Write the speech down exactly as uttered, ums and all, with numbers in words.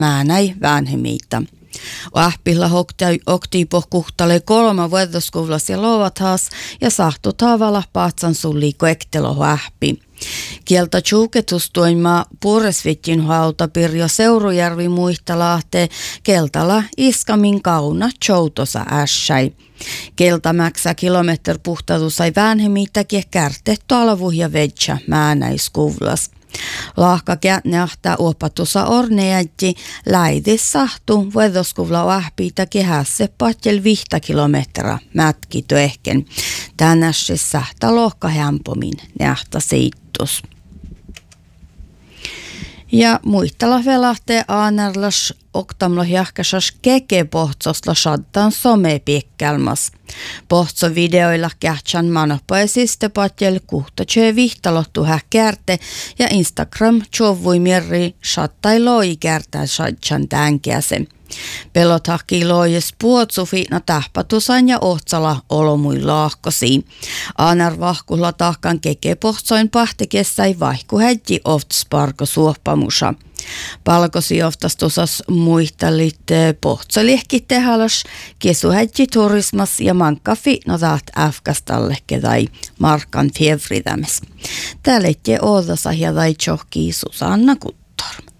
mä näin väänhimiitä. Ahpilla okti pohkuhtale kolma vuodoskuvlas ja lovathas ja sahtu tavalla paatsan sulli koektelo ahpi. Kieltä tjuuketustuimaa puoresvittin hautapirjo Seurujärvi muihtalahte keltala iskamin kauna choutosa ässäi. Keltamäksä kilometr puhtadu sai väänhemitäkin kärtetty alavuhja vedja määnäiskuvlas. Lahka kätneahtaa uopatusa orneäjti läidis sahtu vuodoskuvla ahpiita kehässe patjel vihta kilometra mätkito ehken. Tänässä sähtä lohka hämpomin nähtä seittus. Ja muistella velahte aanerlas oktamlo jahkasas keke pohtsosla shaddan somepiekkelmas. Pohtso videoilla kähtsän manopaisiste patjel kuhta tjö vihtalottu häkkärte ja Instagram tjovui mirri shattai loi kärtää shadjan tänkäse. Pelot haki loijes puotsufiina tähpatusan ja ohtsala olomui laahkosi. Aanar vahkulla tahkan keke pohtsoin pahtekessäi vaihku hädji oftsparko suohpamusa. Palkosi oftastusas muistelit pohtsoliehki tehalas, kesu hädji turismas ja mankka fiina taat äfkastalle kedai markan fievritämes. Täällä ette oodasa ja tai tjohki Susanna Kuttor.